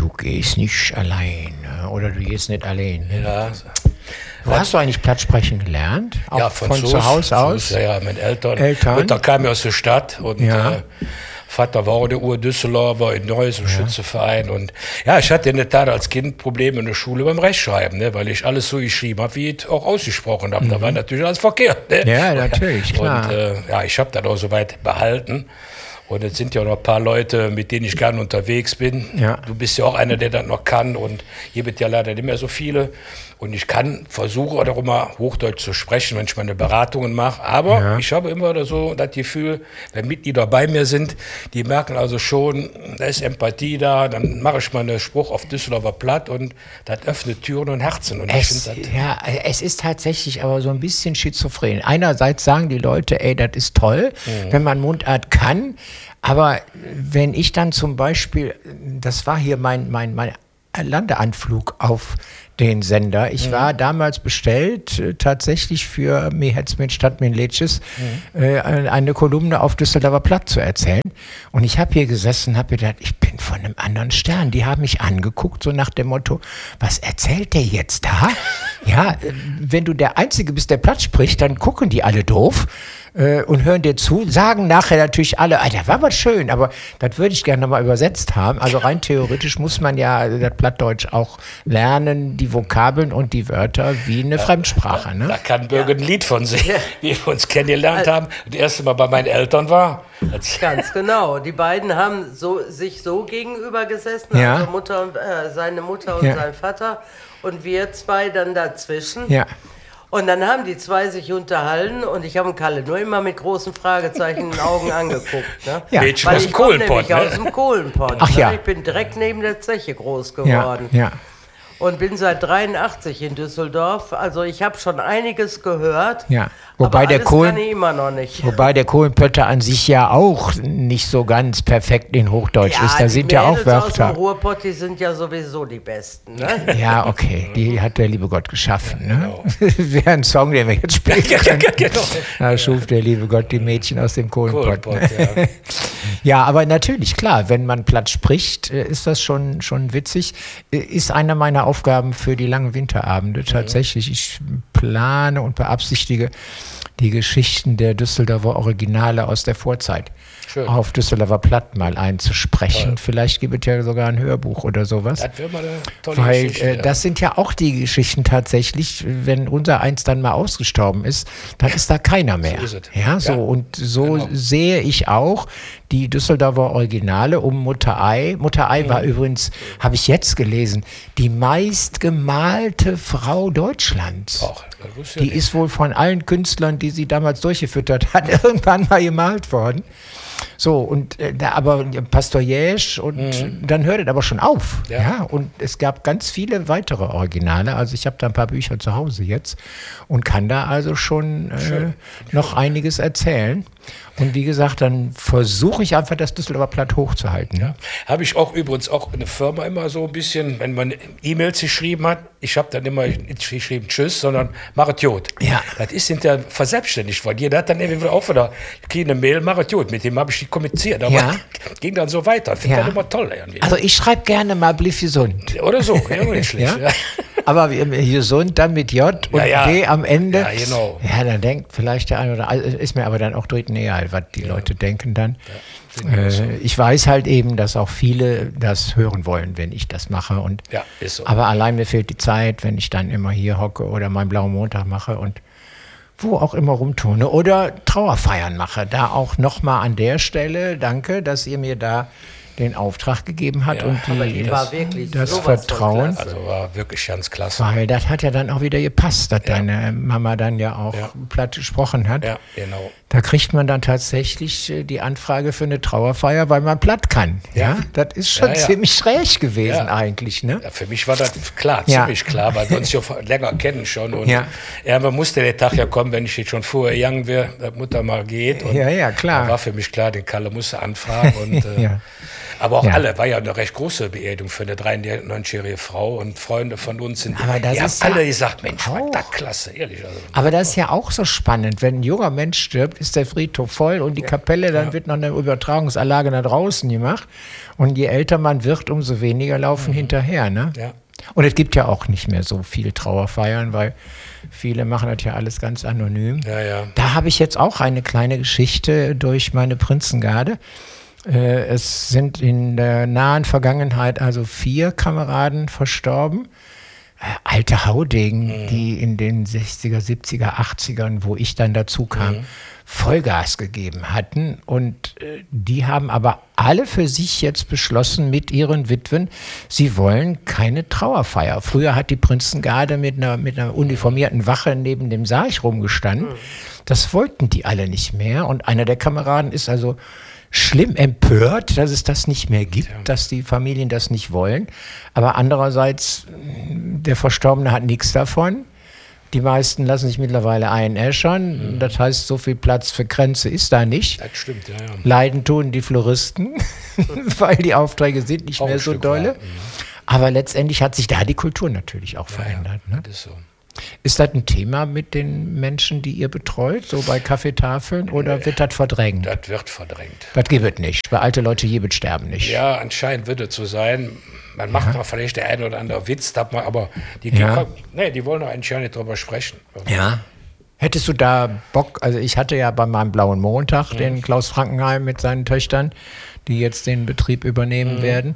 Du gehst nicht allein oder du gehst nicht allein. Ja. Wo hast du eigentlich Plattsprechen gelernt? Auch Ja, von zu Hause aus? Ja, mit Eltern. Eltern? Mutter kam ja aus der Stadt und Vater war auch der Ur-Düsseldorfer in Neuss im Schützenverein. Und ja, ich hatte in der Tat als Kind Probleme in der Schule beim Rechtschreiben, ne, weil ich alles so geschrieben habe, wie ich auch ausgesprochen habe. Da war natürlich alles verkehrt. Ne? Ja, natürlich, klar. Und ich habe das auch soweit behalten. Und es sind ja noch ein paar Leute, mit denen ich gerne unterwegs bin. Ja. Du bist ja auch einer, der das noch kann. Und hier wird ja leider nicht mehr so viele. Und ich versuche auch immer Hochdeutsch zu sprechen, wenn ich meine Beratungen mache. Aber ich habe immer so das Gefühl, wenn Mitglieder bei mir sind, die merken also schon, da ist Empathie da. Dann mache ich mal einen Spruch auf Düsseldorfer Platt und das öffnet Türen und Herzen. Und es ist tatsächlich aber so ein bisschen schizophren. Einerseits sagen die Leute, ey, das ist toll, wenn man Mundart kann. Aber wenn ich dann zum Beispiel, das war hier mein Landeanflug auf den Sender. Ich war damals bestellt, tatsächlich für mir Hetzmin statt min Leches eine Kolumne auf Düsseldorfer Platt zu erzählen. Und ich habe hier gesessen, habe gedacht, ich bin von einem anderen Stern. Die haben mich angeguckt, so nach dem Motto, was erzählt der jetzt da? Ja, wenn du der Einzige bist, der Platt spricht, dann gucken die alle doof. Und hören dir zu, sagen nachher natürlich alle, das war was schön, aber das würde ich gerne nochmal übersetzt haben. Also rein theoretisch muss man ja das Plattdeutsch auch lernen, die Vokabeln und die Wörter wie eine Fremdsprache. Ne? Da kann Birgit ein Lied von singen, wie wir uns kennengelernt haben. Das erste Mal bei meinen Eltern war. Ganz genau. Die beiden haben sich so gegenüber gesessen, also seine Mutter und sein Vater und wir zwei dann dazwischen. Ja. Und dann haben die zwei sich unterhalten und ich habe Kalle nur immer mit großen Fragezeichen in den Augen angeguckt. Ne? Ja. Mädchen Weil aus dem ich komme Kohlenpott. nämlich aus dem Kohlenpott. Ach ja. Ich bin direkt neben der Zeche groß geworden. Ja. Und bin seit 83 in Düsseldorf. Also ich habe schon einiges gehört. Ja. Wobei aber der alles kann ich immer noch nicht. Wobei der Kohlenpötter an sich ja auch nicht so ganz perfekt in Hochdeutsch ist. Da sind ja auch Mädels Wörter. aus dem Ruhrpott, die sind ja sowieso die Besten. Ne? Ja, okay. Die hat der liebe Gott geschaffen. Ne? Wäre ein Song, den wir jetzt spielen können. Genau. Da schuf der liebe Gott die Mädchen aus dem Kohlenpott. Ja. Ja, aber natürlich, klar, wenn man Platt spricht, ist das schon witzig. Ist eine meiner Aufgaben für die langen Winterabende tatsächlich. Ich plane und beabsichtige, die Geschichten der Düsseldorfer Originale aus der Vorzeit auf Düsseldorfer Platt mal einzusprechen. Toll. Vielleicht gibt es ja sogar ein Hörbuch oder sowas. Das wäre mal eine tolle Geschichte. Das sind ja auch die Geschichten tatsächlich, wenn unser eins dann mal ausgestorben ist, dann ist da keiner mehr. So ist es. Ja, so. Und so genau. sehe ich auch die Düsseldorfer Originale um Mutter Ei. Mutter Ei war übrigens, habe ich jetzt gelesen, die meistgemalte Frau Deutschlands. Die ist wohl von allen Künstlern, die sie damals durchgefüttert hat, irgendwann mal gemalt worden. So, und aber Pastor Jesch und dann hört es aber schon auf. Ja. Und es gab ganz viele weitere Originale. Also ich habe da ein paar Bücher zu Hause jetzt und kann da also schon noch einiges erzählen. Und wie gesagt, dann versuche ich einfach, das Düsseldorfer Platt hochzuhalten. Ja. Habe ich auch übrigens auch in der Firma immer so ein bisschen, wenn man E-Mails geschrieben hat, ich habe dann immer nicht geschrieben Tschüss, sondern machet Jod. Ja. Das ist hinterher verselbstständigt worden. Jeder hat dann irgendwie auch wieder, ich kriege eine Mail, machet Jod, mit dem habe ich die kommuniziert. Aber ging dann so weiter. Finde ich immer toll. Irgendwie. Also ich schreibe gerne mal blieb gesund. Oder so, ja, nicht schlecht. Ja? Aber gesund dann mit J und D am Ende. Ja, genau. Ja, dann denkt vielleicht der eine oder andere, ist mir aber dann auch egal, was die Leute denken dann. Ja, ich weiß halt eben, dass auch viele das hören wollen, wenn ich das mache. Und ist so. Aber allein mir fehlt die Zeit, wenn ich dann immer hier hocke oder meinen blauen Montag mache und wo auch immer rumtune oder Trauerfeiern mache. Da auch nochmal an der Stelle danke, dass ihr mir da den Auftrag gegeben hat und das Vertrauen. Also war wirklich ganz klasse. Weil das hat ja dann auch wieder gepasst, dass deine Mama dann ja auch platt gesprochen hat. Ja, genau. Da kriegt man dann tatsächlich die Anfrage für eine Trauerfeier, weil man platt kann. Ja, das ist schon ziemlich schräg gewesen eigentlich. Ne? Ja, für mich war das klar, ziemlich klar, weil wir uns ja länger kennen schon. Und irgendwann musste der Tag ja kommen, wenn ich jetzt schon vorher young wäre, dass Mutter mal geht. Und klar. Da war für mich klar, den Kalle musste anfragen und Aber auch alle, war ja eine recht große Beerdigung für eine 93-jährige Frau und Freunde von uns sind, aber das ist alle gesagt, Mensch, war das klasse, ehrlich. Also. Aber das ist ja auch so spannend, wenn ein junger Mensch stirbt, ist der Friedhof voll und die Kapelle, dann wird noch eine Übertragungsanlage nach draußen gemacht und je älter man wird, umso weniger laufen hinterher, ne? Ja. Und es gibt ja auch nicht mehr so viel Trauerfeiern, weil viele machen das ja alles ganz anonym. Ja. Da habe ich jetzt auch eine kleine Geschichte durch meine Prinzengarde. Es sind in der nahen Vergangenheit also 4 Kameraden verstorben. Alte Haudegen, die in den 60er, 70er, 80ern, wo ich dann dazu kam, Vollgas gegeben hatten. Und die haben aber alle für sich jetzt beschlossen mit ihren Witwen, sie wollen keine Trauerfeier. Früher hat die Prinzengarde mit einer uniformierten Wache neben dem Sarg rumgestanden. Das wollten die alle nicht mehr. Und einer der Kameraden ist also schlimm empört, dass es das nicht mehr gibt, dass die Familien das nicht wollen. Aber andererseits, der Verstorbene hat nichts davon. Die meisten lassen sich mittlerweile einäschern. Das heißt, so viel Platz für Kränze ist da nicht. Das stimmt, ja. Leiden tun die Floristen, weil die Aufträge sind nicht Auch mehr ein so Stück dolle. weit, Aber letztendlich hat sich da die Kultur natürlich auch verändert. Ne? Das ist so. Ist das ein Thema mit den Menschen, die ihr betreut, so bei Kaffeetafeln, oder wird das verdrängt? Das wird verdrängt. Das gibt es nicht. Weil alte Leute hier sterben nicht. Ja, anscheinend wird es so sein. Man macht noch vielleicht der eine oder andere Witz, aber die wollen doch eigentlich nicht drüber sprechen. Ja. Hättest du da Bock, also ich hatte ja bei meinem Blauen Montag den Klaus Frankenheim mit seinen Töchtern, die jetzt den Betrieb übernehmen werden.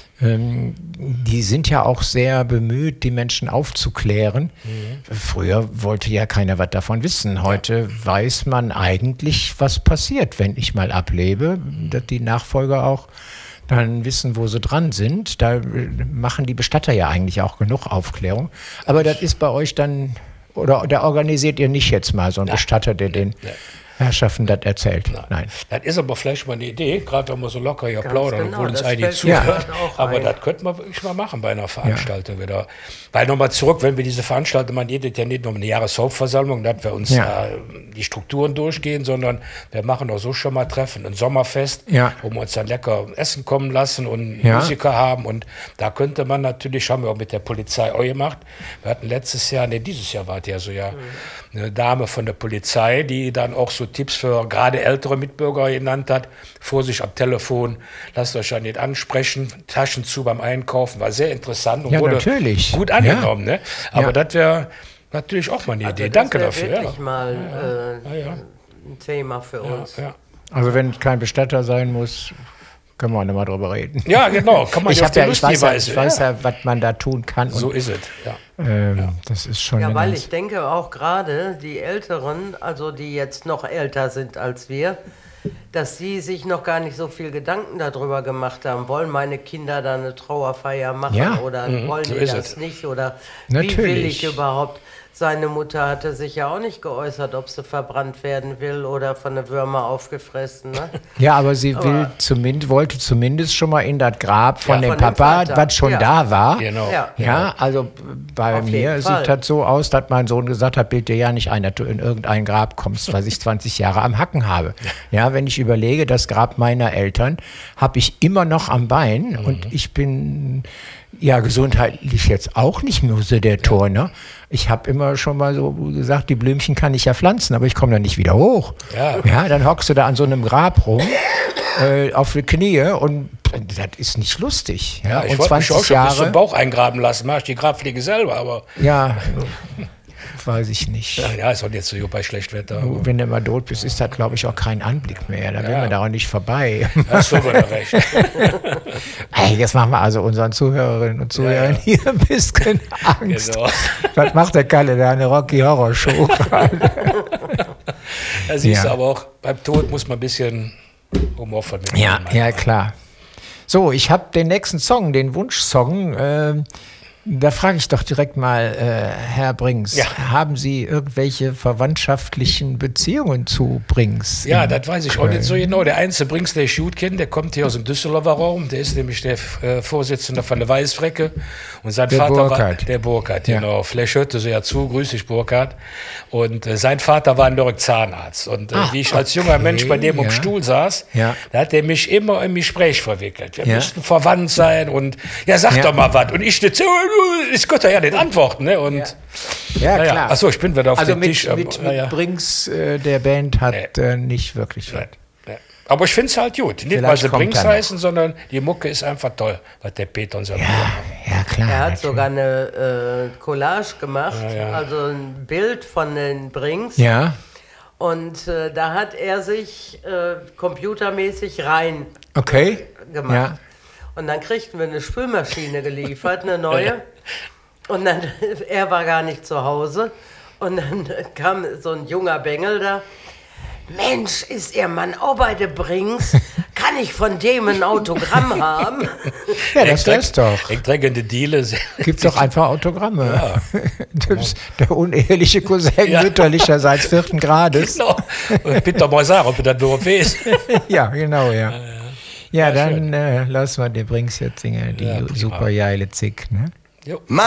Die sind ja auch sehr bemüht, die Menschen aufzuklären. Früher wollte ja keiner was davon wissen. Heute weiß man eigentlich, was passiert, wenn ich mal ablebe, dass die Nachfolger auch dann wissen, wo sie dran sind. Da machen die Bestatter ja eigentlich auch genug Aufklärung. Aber das ist bei euch dann, oder da organisiert ihr nicht jetzt mal so einen Bestatter, der den Herrschaften das erzählt. Nein. Das ist aber vielleicht mal eine Idee, gerade wenn wir so locker hier Ganz plaudern, genau, obwohl uns das einige fällt zuhört. mir auch Aber ein. das könnten wir wirklich mal machen bei einer Veranstaltung wieder. Weil nochmal zurück, wenn wir diese Veranstaltung machen, geht es ja nicht nur um eine Jahreshauptversammlung, dass wir uns die Strukturen durchgehen, sondern wir machen auch so schon mal Treffen, ein Sommerfest, wo wir uns dann lecker essen kommen lassen und Musiker haben. Und da könnte man natürlich, haben wir auch mit der Polizei auch gemacht. Wir hatten dieses Jahr war es ja so, eine Dame von der Polizei, die dann auch so Tipps für gerade ältere Mitbürger genannt hat. Vorsicht am Telefon, lasst euch ja nicht ansprechen, Taschen zu beim Einkaufen, war sehr interessant und wurde natürlich gut angenommen. Ne? Aber das wäre natürlich auch mal eine Idee. Danke dafür. Wirklich mal ein Thema für uns. Ja. Also wenn kein Bestatter sein muss, können wir auch nochmal drüber reden. Ja, genau. Kann man ich weiß ja, was man da tun kann. So ist es, Das ist schon weil ich denke auch gerade die Älteren, also die jetzt noch älter sind als wir, dass sie sich noch gar nicht so viel Gedanken darüber gemacht haben. Wollen meine Kinder da eine Trauerfeier machen oder wollen die das nicht? Oder wie will ich überhaupt? Seine Mutter hatte sich ja auch nicht geäußert, ob sie verbrannt werden will oder von den Würmern aufgefressen. Ne? Ja, aber sie wollte zumindest schon mal in das Grab von dem Papa, was schon da war. Genau. Ja, also bei mir sieht das so aus, dass mein Sohn gesagt hat, bild dir ja nicht ein, dass du in irgendein Grab kommst, weil ich 20 Jahre am Hacken habe. Ja, wenn ich überlege, das Grab meiner Eltern habe ich immer noch am Bein und ich bin gesundheitlich jetzt auch nicht mehr so der Turner. Ich habe immer schon mal so gesagt, die Blümchen kann ich ja pflanzen, aber ich komme da nicht wieder hoch. Ja, dann hockst du da an so einem Grab rum, auf die Knie und das ist nicht lustig. Ja, ich und wollte mich auch 20 schon Jahre, bis zum Bauch eingraben lassen, mache ich die Grabpflege selber, aber... Ja, weiß ich nicht. Ja, ist auch jetzt so bei Schlechtwetter. Wenn du mal tot bist, ist das, glaube ich, auch kein Anblick mehr. Da will man da auch nicht vorbei. Hast du wohl recht. Jetzt machen wir also unseren Zuhörerinnen und Zuhörern hier ein bisschen Angst. Genau. Was macht der Kalle da? Eine Rocky-Horror-Show gerade. Da siehst du aber auch, beim Tod muss man ein bisschen Humor vermitteln. Ja, klar. So, ich habe den nächsten Song, den Wunschsong, Da frage ich doch direkt mal, Herr Brings, haben Sie irgendwelche verwandtschaftlichen Beziehungen zu Brings? Ja, das weiß ich auch nicht so genau. Der einzige Brings, der ich gut kenne, der kommt hier aus dem Düsseldorfer Raum. Der ist nämlich der Vorsitzende von der Weißfrecke. Und sein Vater war der Burkhardt, genau. Vielleicht hörte sie ja zu, grüß dich Burkhardt. Und sein Vater war ein Lörrek Zahnarzt. Und wie ich als junger Mensch bei dem am Stuhl saß, da hat er mich immer im Gespräch verwickelt. Wir müssten verwandt sein und sag doch mal was. Und ich nicht so, ich konnte ja nicht antworten. Ne? Und, klar. Achso, ich bin wieder auf den Tisch. Mit Brings, der Band, hat nicht wirklich was. Nee. Aber ich finde es halt gut. Nicht, weil sie Brings heißen, sondern die Mucke ist einfach toll, was der Peter und so ja, klar. Er hat sogar eine Collage gemacht, also ein Bild von den Brings. Ja. Und da hat er sich computermäßig rein gemacht. Ja. Und dann kriegten wir eine Spülmaschine geliefert, eine neue. Und dann, er war gar nicht zu Hause. Und dann kam so ein junger Bengel da. Mensch, ist Ihr Mann auch bei der Brings? Kann ich von dem ein Autogramm haben? Ja, das ist doch. Ich träge eine Diele. Gibt doch einfach Autogramme. Ja. Der uneheliche Cousin mütterlicherseits 4. Grades. Genau. Bitte mal sagen, ob du das überhaupt weißt. Ja, genau, Ja, dann lassen wir den Brings jetzt singen, die super geile Zick, ne? Jo.